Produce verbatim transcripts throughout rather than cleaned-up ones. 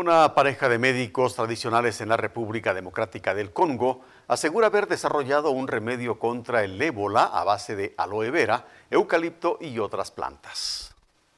Una pareja de médicos tradicionales en la República Democrática del Congo asegura haber desarrollado un remedio contra el ébola a base de aloe vera, eucalipto y otras plantas.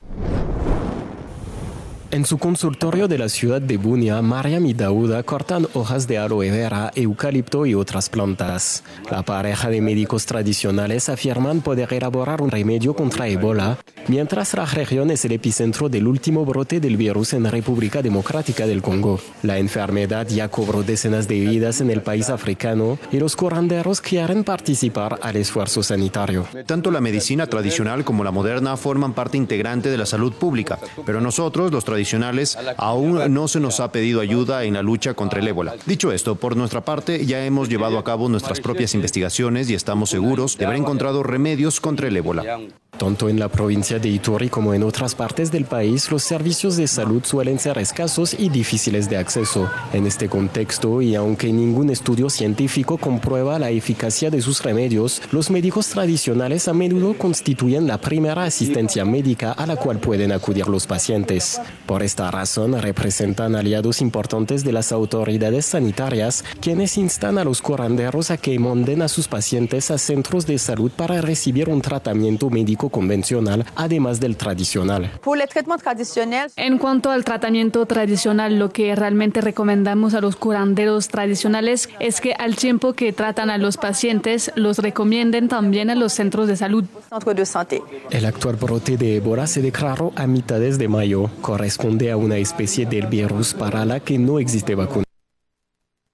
En su consultorio de la ciudad de Bunia, Mariam y Dauda cortan hojas de aloe vera, eucalipto y otras plantas. La pareja de médicos tradicionales afirman poder elaborar un remedio contra ébola, mientras la región es el epicentro del último brote del virus en República Democrática del Congo. La enfermedad ya cobró decenas de vidas en el país africano y los curanderos quieren participar al esfuerzo sanitario. Tanto la medicina tradicional como la moderna forman parte integrante de la salud pública, pero nosotros, los tradicionales, aún no se nos ha pedido ayuda en la lucha contra el ébola. Dicho esto, por nuestra parte ya hemos llevado a cabo nuestras propias investigaciones y estamos seguros de haber encontrado remedios contra el ébola. Tanto en la provincia de Ituri como en otras partes del país, los servicios de salud suelen ser escasos y difíciles de acceso. En este contexto, y aunque ningún estudio científico comprueba la eficacia de sus remedios, los médicos tradicionales a menudo constituyen la primera asistencia médica a la cual pueden acudir los pacientes. Por esta razón, representan aliados importantes de las autoridades sanitarias, quienes instan a los curanderos a que manden a sus pacientes a centros de salud para recibir un tratamiento médico convencional, además del tradicional. En cuanto al tratamiento tradicional, lo que realmente recomendamos a los curanderos tradicionales es que al tiempo que tratan a los pacientes, los recomienden también a los centros de salud. El actual brote de ébola se declaró a mitades de mayo. Corresponde a una especie del virus para la que no existe vacuna.